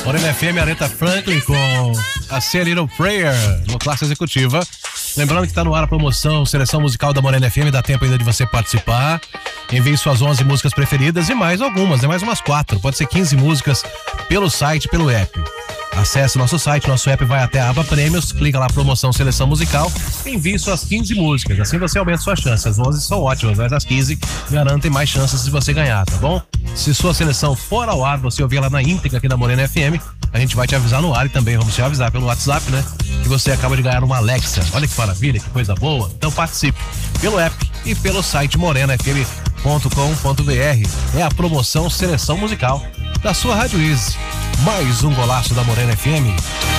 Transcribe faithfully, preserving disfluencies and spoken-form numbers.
Morena F M, Aretha Franklin com a Say a Little Prayer no Classe Executiva. Lembrando que está no ar a promoção Seleção Musical da Morena F M, dá tempo ainda de você participar. Envie suas onze músicas preferidas e mais algumas, né? Mais umas quatro, pode ser quinze músicas pelo site, pelo app. Acesse nosso site, nosso app, vai até a aba Prêmios, clica lá promoção Seleção Musical, envie suas quinze músicas, assim você aumenta suas chances. As onze são ótimas, mas as quinze garantem mais chances de você ganhar, tá bom? Se sua seleção for ao ar, você ouvir ela na íntegra aqui da Morena F M, a gente vai te avisar no ar e também vamos te avisar pelo WhatsApp, né? Que você acaba de ganhar uma Alexa. Olha que maravilha, que coisa boa. Então participe pelo app e pelo site morena f m ponto com ponto b r. É a promoção Seleção Musical da sua Rádio Easy. Mais um golaço da Morena F M.